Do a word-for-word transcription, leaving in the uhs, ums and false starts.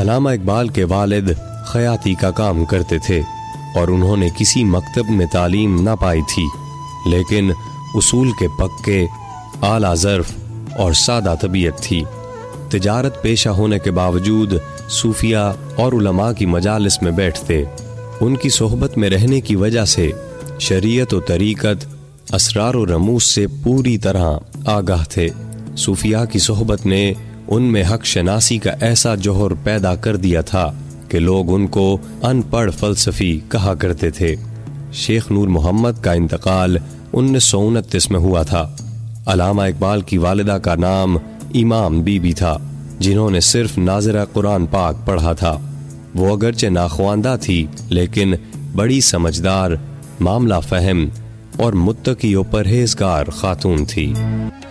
अल्लामा इकबाल के वालिद खयाती का काम करते थे और उन्होंने किसी मकतब में तालीम ना पाई थी, लेकिन उसूल के पक्के, आला ज़र्फ और सादा तबीयत थी। तिजारत पेशा होने के बावजूद सूफिया और उलमा की मजालिस में बैठते। उनकी सोहबत में रहने की वजह से शरीयत और तरीकत, असरार और रमूस से पूरी तरह आगाह थे। सूफिया की सोहबत ने उनमें हक शनासी का ऐसा जोहर पैदा कर दिया था कि लोग उनको अनपढ़ फलसफी कहा करते थे। शेख नूर मोहम्मद का इंतकाल उन्नीस सौ उनतीस में हुआ था। अल्लामा इकबाल की वालिदा का नाम इमाम बीबी था, जिन्होंने सिर्फ नाज़िरा कुरान पाक पढ़ा था। वो अगरचे नाख्वांदा थी, लेकिन बड़ी समझदार, मामला फहम और मुत्तकी और परहेजगार खातून थी।